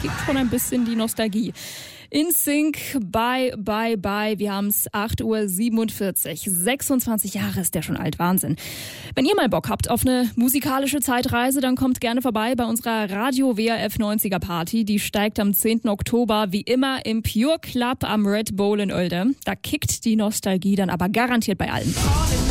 kickt schon ein bisschen die Nostalgie. NSYNC, bye, bye, bye. Wir haben es 8:47 Uhr. 26 Jahre ist der schon alt. Wahnsinn. Wenn ihr mal Bock habt auf eine musikalische Zeitreise, dann kommt gerne vorbei bei unserer Radio WRF 90er Party. Die steigt am 10. Oktober wie immer im Pure Club am Red Bull in Oelde. Da kickt die Nostalgie dann aber garantiert bei allen.